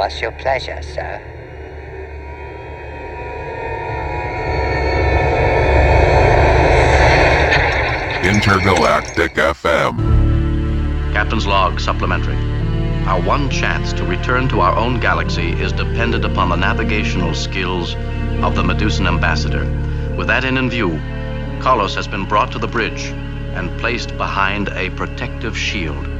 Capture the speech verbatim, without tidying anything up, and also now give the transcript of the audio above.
What's your pleasure, sir? Intergalactic F M. Captain's log supplementary. Our one chance to return to our own galaxy is dependent upon the navigational skills of the Medusan ambassador. With that end in view, Carlos has been brought to the bridge and placed behind a protective shield.